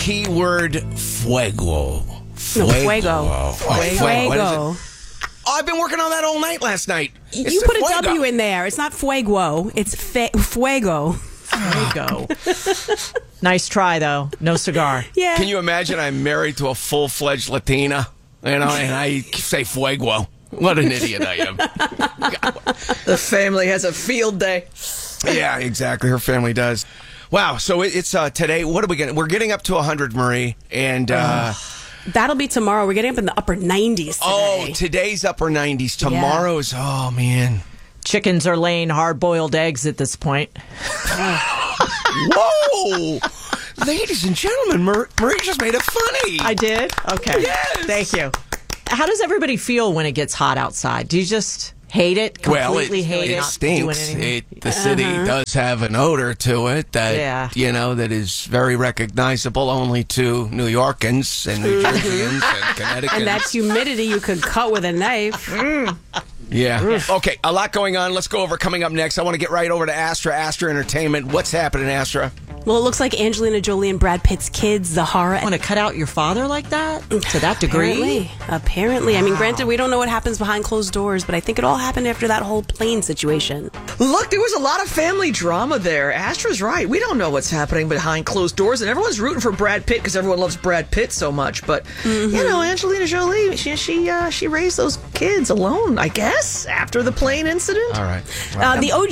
keyword fuego. Fuego. What is it? Fuego. Oh, I've been working on that all night last night. It's You the put a fuego. W in there. It's not fuego. It's fuego. There you go. Nice try, though. No cigar. Yeah. Can you imagine I'm married to a full-fledged Latina, and I say fuego? What an idiot I am. The family has a field day. Yeah, exactly. Her family does. Wow. So it's today. What are we getting? We're getting up to 100, Marie, and That'll be tomorrow. We're getting up in the upper 90s today. today's upper 90s. Tomorrow's oh man. Chickens are laying hard-boiled eggs at this point. Whoa! Ladies and gentlemen, Marie just made it funny. I did? Okay. Yes. Thank you. How does everybody feel when it gets hot outside? Do you just hate it? Completely hate it? It not doing stinks. anything? The city does have an odor to it that that is very recognizable only to New Yorkans and New Jerseyans and Connecticutans. And that humidity you could cut with a knife. Yeah. Okay, a lot going on. Let's go over coming up next. I want to get right over to Astra Entertainment. What's happening, Astra? Well, it looks like Angelina Jolie and Brad Pitt's kids, Zahara. Want to cut out your father like that? To that degree? Apparently. I mean, granted, we don't know what happens behind closed doors, but I think it all happened after that whole plane situation. Look, there was a lot of family drama there. Astra's right. We don't know what's happening behind closed doors, and everyone's rooting for Brad Pitt because everyone loves Brad Pitt so much. But, Angelina Jolie, she raised those kids alone, I guess, after the plane incident. All right. The OG